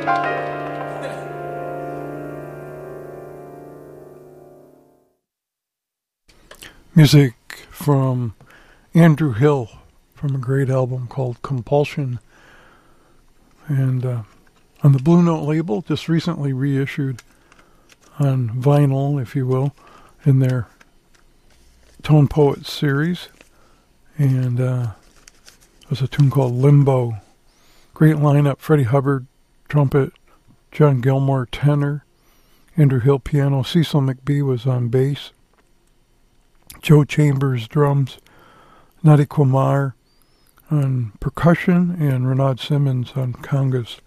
Music from Andrew Hill from a great album called Compulsion. And on the Blue Note label, just recently reissued on vinyl, if you will, in their Tone Poet series. And there's a tune called Limbo. Great lineup: Freddie Hubbard, trumpet, John Gilmore, tenor, Andrew Hill, piano, Cecil McBee was on bass, Joe Chambers, drums, Nadi Kumar on percussion, and Renaud Simmons on congas.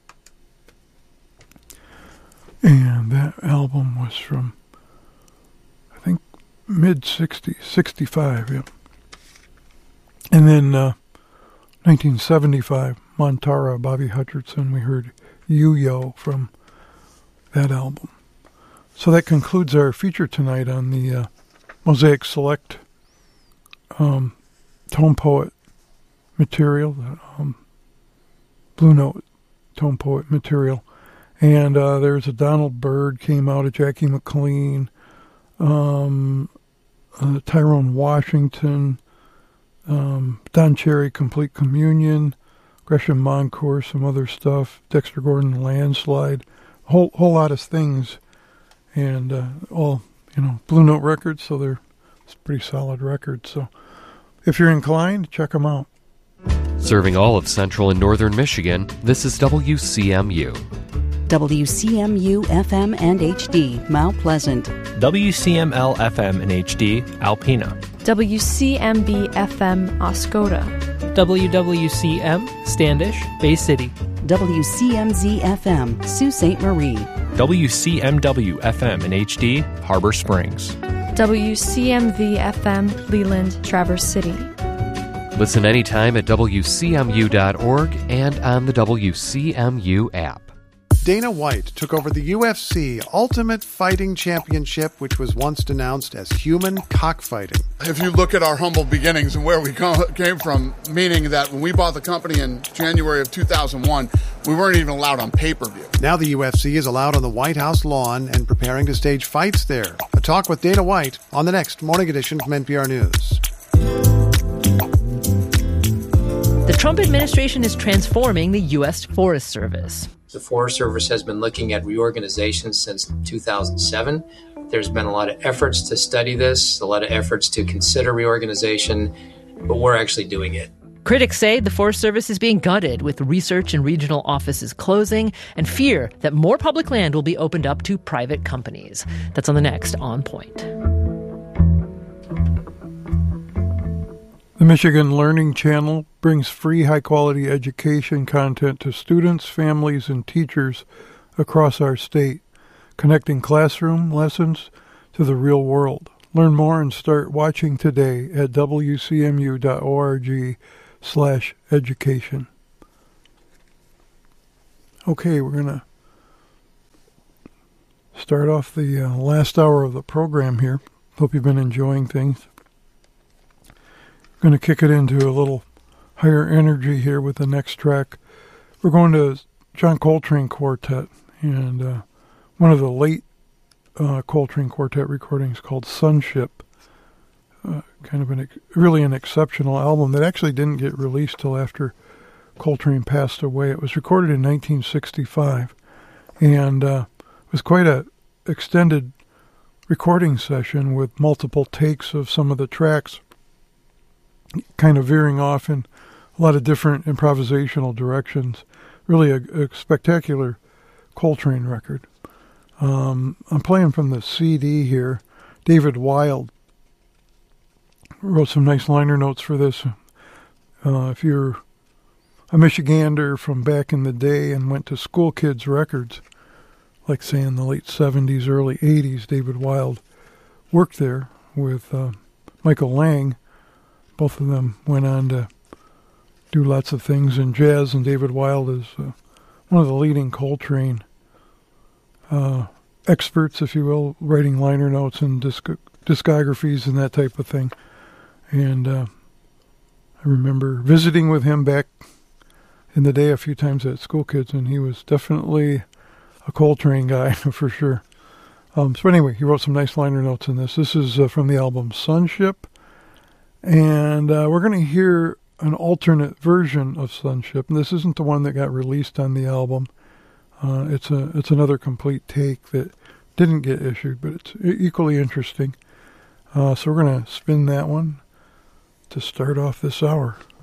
And that album was from, I think, mid-60s, 65, yeah. And then 1975, Montara, Bobby Hutcherson, we heard You-Yo from that album. So that concludes our feature tonight on the Mosaic Select Tone Poet material, Blue Note Tone Poet material. And there's a Donald Byrd came out, a Jackie McLean, Tyrone Washington, Don Cherry, Complete Communion, Gresham Moncourt, some other stuff, Dexter Gordon, Landslide, a whole lot of things, and all, Blue Note records, so it's pretty solid records. So if you're inclined, check them out. Serving all of central and northern Michigan, this is WCMU. WCMU FM and HD, Mount Pleasant. WCML FM and HD, Alpena. WCMB FM, Oscoda. WWCM, Standish, Bay City. WCMZ FM, Sault Ste. Marie. WCMW FM and HD, Harbor Springs. WCMV FM, Leland, Traverse City. Listen anytime at WCMU.org and on the WCMU app. Dana White took over the UFC Ultimate Fighting Championship, which was once denounced as human cockfighting. If you look at our humble beginnings and where we came from, meaning that when we bought the company in January of 2001, we weren't even allowed on pay-per-view. Now the UFC is allowed on the White House lawn and preparing to stage fights there. A talk with Dana White on the next Morning Edition from NPR News. The Trump administration is transforming the U.S. Forest Service. The Forest Service has been looking at reorganization since 2007. There's been a lot of efforts to study this, a lot of efforts to consider reorganization, but we're actually doing it. Critics say the Forest Service is being gutted, with research and regional offices closing, and fear that more public land will be opened up to private companies. That's on the next On Point. The Michigan Learning Channel brings free high-quality education content to students, families, and teachers across our state, connecting classroom lessons to the real world. Learn more and start watching today at wcmu.org/education. Okay, we're going to start off the last hour of the program here. Hope you've been enjoying things. Going to kick it into a little higher energy here with the next track. We're going to John Coltrane Quartet, and one of the late Coltrane Quartet recordings called Sunship. Kind of really an exceptional album that actually didn't get released till after Coltrane passed away. It was recorded in 1965, and was quite a extended recording session with multiple takes of some of the tracks, kind of veering off in a lot of different improvisational directions. Really a spectacular Coltrane record. I'm playing from the CD here. David Wild wrote some nice liner notes for this. If you're a Michigander from back in the day and went to School Kids Records, like say in the late 70s, early 80s, David Wild worked there with Michael Lang. Both of them went on to do lots of things in jazz, and David Wild is one of the leading Coltrane experts, if you will, writing liner notes and discographies and that type of thing. And I remember visiting with him back in the day a few times at School Kids, and he was definitely a Coltrane guy for sure. So anyway, he wrote some nice liner notes in this. This is from the album Sunship, and we're going to hear an alternate version of Sunship. And this isn't the one that got released on the album. It's another complete take that didn't get issued, but it's equally interesting. So we're going to spin that one to start off this hour.